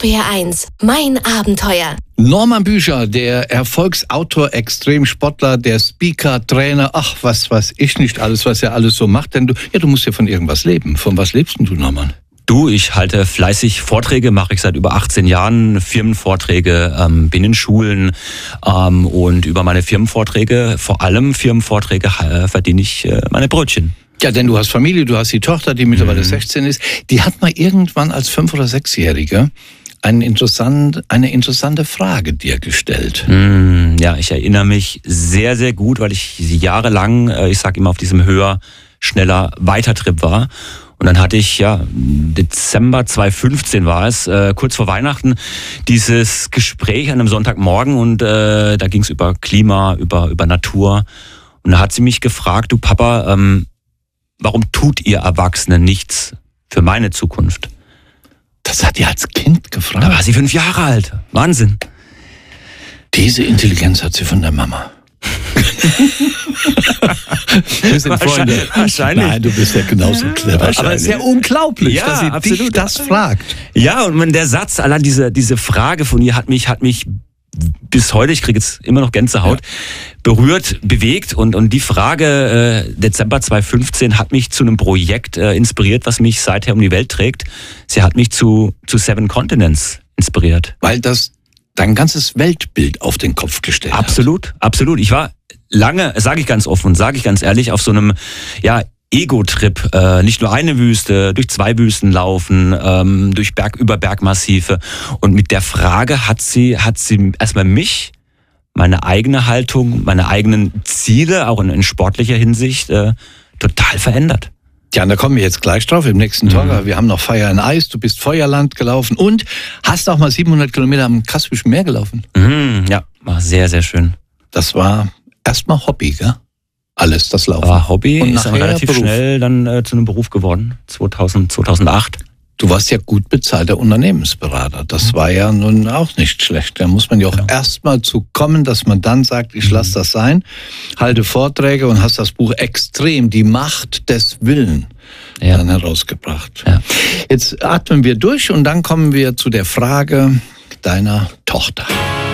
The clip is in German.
RPR1, mein Abenteuer. Norman Bücher, der Erfolgsautor, Extremsportler, der Speaker, Trainer, ach, was weiß ich nicht alles, was er alles so macht. Denn du musst ja von irgendwas leben. Von was lebst denn du, Norman? Ich halte fleißig Vorträge, mache ich seit über 18 Jahren, Firmenvorträge, bin in Schulen und über meine Firmenvorträge, vor allem Firmenvorträge, verdiene ich meine Brötchen. Ja, denn du hast Familie, du hast die Tochter, die mittlerweile 16 ist. Die hat mal irgendwann als 5- oder 6-Jährige eine interessante Frage dir gestellt. Ja, ich erinnere mich sehr, sehr gut, weil ich jahrelang, ich sage immer, auf diesem höher, schneller, weiter Trip war. Und dann hatte ich, Dezember 2015 war es, kurz vor Weihnachten, dieses Gespräch an einem Sonntagmorgen und da ging es über Klima, über Natur. Und da hat sie mich gefragt, du Papa, warum tut ihr Erwachsenen nichts für meine Zukunft? Das hat die als Kind gefragt. Da war sie 5 Jahre alt. Wahnsinn. Diese Intelligenz hat sie von der Mama. Wir sind Freunde. Wahrscheinlich. Nein, du bist ja genauso clever. Aber es ist ja unglaublich, Ja, dass sie absolut. dich das fragt. Ja, und der Satz, allein diese Frage von ihr hat mich bis heute, ich kriege jetzt immer noch Gänsehaut, berührt, bewegt und die Frage Dezember 2015 hat mich zu einem Projekt inspiriert, was mich seither um die Welt trägt. Sie hat mich zu 7 Continents inspiriert. Weil das dein ganzes Weltbild auf den Kopf gestellt hat. Absolut. Ich war lange, sage ich ganz offen und sage ich ganz ehrlich, auf so einem Ego-Trip, nicht nur eine Wüste, durch 2 Wüsten laufen, durch über Bergmassive. Und mit der Frage hat sie erstmal mich, meine eigene Haltung, meine eigenen Ziele, auch in sportlicher Hinsicht, total verändert. Ja, und da kommen wir jetzt gleich drauf im nächsten Talk. Wir haben noch Fire and Ice, du bist Feuerland gelaufen und hast auch mal 700 Kilometer am Kaspischen Meer gelaufen. Ja, war sehr, sehr schön. Das war erstmal Hobby, gell? Alles, das Laufen. War Hobby, und ist dann relativ Beruf. schnell dann zu einem Beruf geworden, 2008. Du warst ja gut bezahlter Unternehmensberater. Das war ja nun auch nicht schlecht. Da muss man ja auch erstmal zu kommen, dass man dann sagt, ich lasse das sein, halte Vorträge und hast das Buch Extrem, die Macht des Willens dann herausgebracht. Ja. Jetzt atmen wir durch und dann kommen wir zu der Frage deiner Tochter.